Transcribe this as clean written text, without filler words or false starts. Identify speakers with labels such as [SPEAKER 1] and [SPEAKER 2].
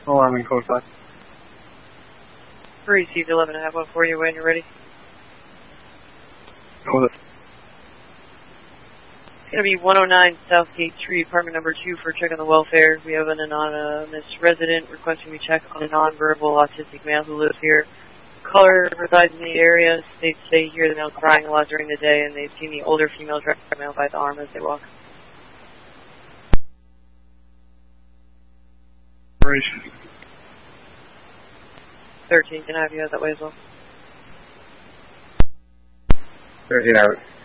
[SPEAKER 1] Alarm in code 5.
[SPEAKER 2] Received 11.514 you when you're ready.
[SPEAKER 1] Go with it.
[SPEAKER 2] It's going to be 109 Southgate Street, apartment number 2 for check on the welfare. We have an anonymous resident requesting we check on a nonverbal autistic male who lives here. Caller resides in the area, states they hear the male crying a lot during the day, and they've seen the older female drag the male by the arm as they walk.
[SPEAKER 1] Operation.
[SPEAKER 2] 13, can I have you out that way as well?
[SPEAKER 1] 13 hours.